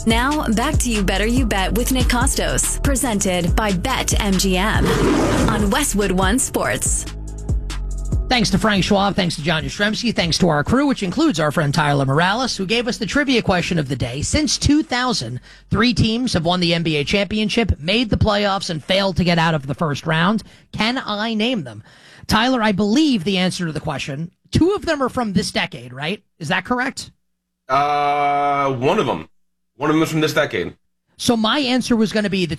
Now, back to You Better You Bet with Nick Costos, presented by BetMGM on Westwood One Sports. Thanks to Frank Schwab, thanks to John Yastrzemski, thanks to our crew, which includes our friend Tyler Morales, who gave us the trivia question of the day. Since 2000, 3 teams have won the NBA championship, made the playoffs, and failed to get out of the first round. Can I name them? Tyler, I believe the answer to the question, 2 of them are from this decade, right? Is that correct? One of them. One of them is from this decade. So my answer was going to be the